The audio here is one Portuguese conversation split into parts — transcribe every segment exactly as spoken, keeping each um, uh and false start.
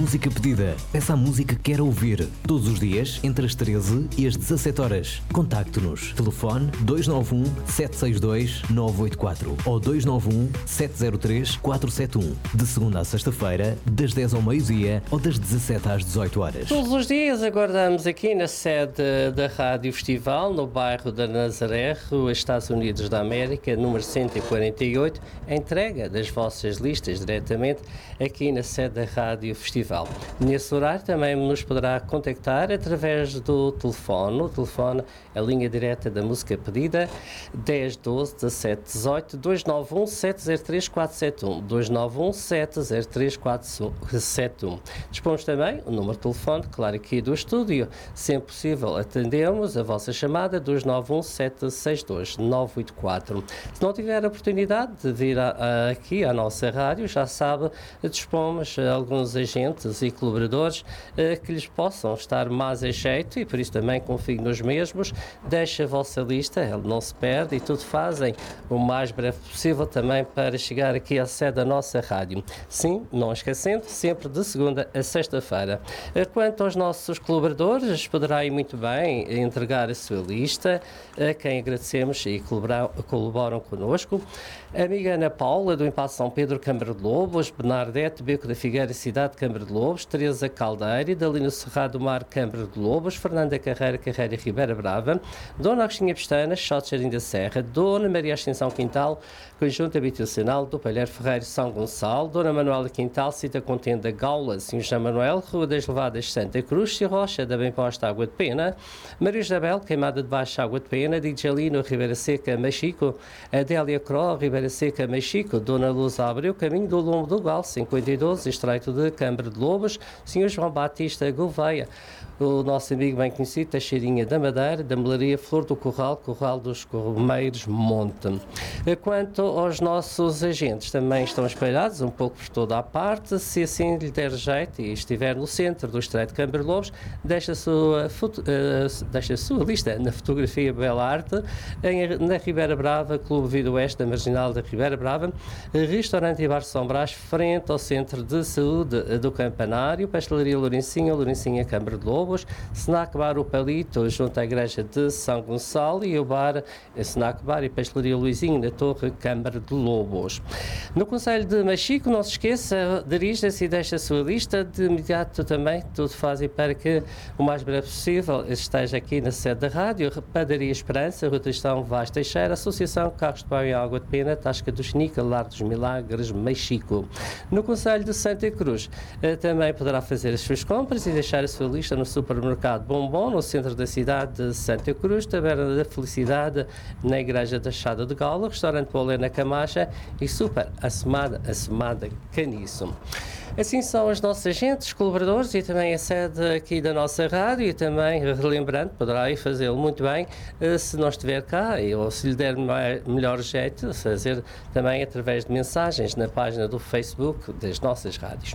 música pedida. Peça a música que quer ouvir. Todos os dias, entre as treze e as dezassete horas. Contacte-nos. Telefone dois nove um, sete seis dois, nove oito quatro ou dois nove um, sete zero três, quatro sete um. De segunda a sexta-feira, das dez ao meio-dia ou das dezassete às dezoito horas. Todos os dias aguardamos aqui na sede da Rádio Festival, no bairro da Nazaré, Rua Estados Unidos da América, número cento e quarenta e oito, a entrega das vossas listas diretamente aqui na sede da Rádio Festival. Nesse horário também nos poderá contactar através do telefone, o telefone, a linha direta da música pedida, dez, doze, dezassete, dezoito, dois nove um, sete zero três, quatro sete um, dois nove um, sete zero três, quatro sete um. Dispomos também o número de telefone, claro, aqui do estúdio. Se possível, atendemos a vossa chamada, dois nove um, sete seis dois, nove oito quatro. Se não tiver a oportunidade de vir a, a, aqui à nossa rádio, já sabe, dispomos a alguns agentes e colaboradores eh, que lhes possam estar mais a jeito e por isso também confio nos mesmos. Deixe a vossa lista, ela não se perde e tudo fazem o mais breve possível também para chegar aqui à sede da nossa rádio. Sim, não esquecendo, sempre de segunda a sexta-feira. Quanto aos nossos colaboradores, poderá ir muito bem entregar a sua lista, a quem agradecemos e colaboram, colaboram connosco. A amiga Ana Paula, do Impasse São Pedro, Câmara de Lobos, Bernardete, Beco da Figueira, Cidade, Câmara de Lobos, Teresa Caldeira, Dalino Cerrado do Mar, Câmara de Lobos, Fernanda Carreira, Carreira Ribeira Brava, Dona Agostinha Pestana, Xocharim da Serra, Dona Maria Ascensão Quintal, Conjunto Habitacional do Palheiro Ferreiro, São Gonçalo, Dona Manuela Quintal, Cita Contenda, Gaula, Senhor João Manuel, Rua das Levadas, Santa Cruz, Cirrocha, da Bem Posta, Água de Pena, Maria Isabel, Queimada de Baixo, Água de Pena, Dijalino, Ribeira Seca, Machico, Adélia Cro, Ribeira Seca, Machico, Dona Luz Abreu, Caminho do Lombo do Gal, cinquenta e dois, Estreito de Câmara de Lobos, Senhor João Batista Gouveia, o nosso amigo bem conhecido, Teixeirinha da Madeira, da Melaria Flor do Corral, Corral dos Cormeiros Monte. Quanto aos nossos agentes, também estão espalhados um pouco por toda a parte. Se assim lhe der jeito e estiver no centro do Estreito de Câmara de Lobos, deixa a sua, foto, uh, deixa a sua lista na fotografia Bela Arte, em, na Ribeira Brava, Clube Vida Oeste da Marginal da Ribeira Brava, Restaurante e Bar São Brás, frente ao Centro de Saúde do Campanário, Pastelaria Lourencinha, Lourencinha Câmara de Lobos, Snack Bar O Palito, junto à Igreja de São Gonçalo, e o bar Snack Bar e Pastelaria Luizinho, na Torre Câmara de Lobos. No Conselho de Machico, não se esqueça, dirija-se e deixe a sua lista de imediato também, tudo fazem para que o mais breve possível esteja aqui na sede da rádio. Padaria Esperança, Rua Tristão Vaz Teixeira, Associação Carros de Pão e Água de Pena, Tasca do Xenica, Lar dos Milagres, Machico. No Conselho de Santa Cruz, também poderá fazer as suas compras e deixar a sua lista no supermercado Bombom, no centro da cidade de Santa Cruz, Taberna da Felicidade, na Igreja da Chada de Gaula, Restaurante Polé na Camacha e Super Assomada, Assomada Caniço. Assim são os nossos agentes, colaboradores e também a sede aqui da nossa rádio, e também, relembrando, poderá ir fazê-lo muito bem se não estiver cá, ou se lhe der melhor jeito, fazer também através de mensagens na página do Facebook das nossas rádios.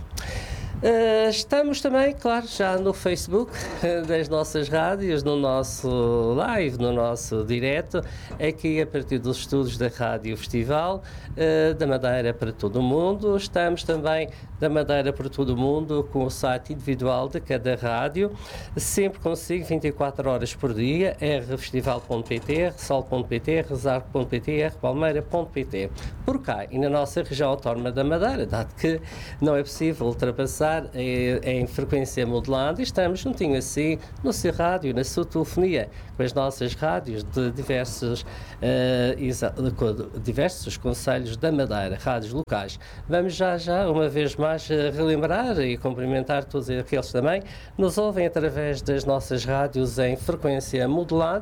Uh, estamos também, claro, já no Facebook uh, das nossas rádios, no nosso live, no nosso direto, aqui a partir dos estúdios da Rádio Festival, uh, da Madeira para todo o mundo. Estamos também da Madeira para todo o mundo com o site individual de cada rádio, sempre consigo, vinte e quatro horas por dia, r festival ponto p t, rsol ponto p t, resarco ponto p t, rpalmeira ponto p t. Por cá e na nossa região autónoma da Madeira, dado que não é possível ultrapassar em frequência modulada, estamos juntinho assim no seu rádio, na sua telefonia, com as nossas rádios de diversos, uh, diversos concelhos da Madeira, rádios locais. Vamos já já, uma vez mais, relembrar e cumprimentar todos aqueles também que nos ouvem através das nossas rádios em frequência modulada.